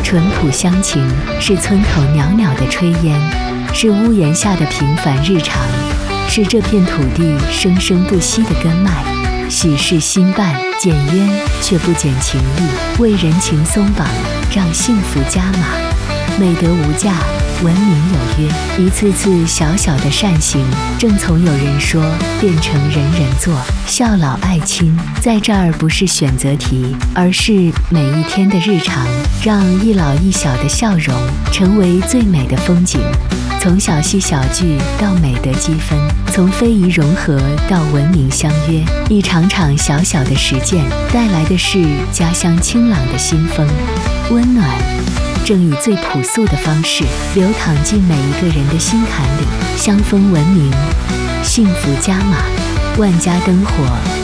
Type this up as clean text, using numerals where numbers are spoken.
淳朴乡情，是村口袅袅的炊烟，是屋檐下的平凡日常，是这片土地生生不息的根脉。喜事兴办，减冤却不减情义，为人情松绑，让幸福加码。美德无价，文明有约，一次次小小的善行，正从有人说变成人人做。孝老爱亲在这儿不是选择题，而是每一天的日常，让一老一小的笑容成为最美的风景。从小戏小剧到美德积分，从非遗融合到文明相约，一场场小小的实践带来的是家乡清朗的新风。温暖正以最朴素的方式流淌进每一个人的心坎里，香风文明，幸福加码，万家灯火